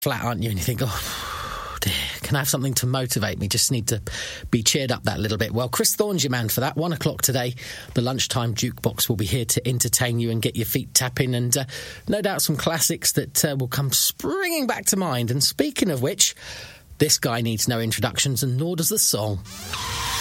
flat, aren't you? And you think, oh, dear, can I have something to motivate me? Just need to be cheered up that little bit. Well, Chris Thorne's your man for that. 1 o'clock today, the Lunchtime Jukebox will be here to entertain you and get your feet tapping, and no doubt some classics that will come springing back to mind. And speaking of which, this guy needs no introductions, and nor does the song.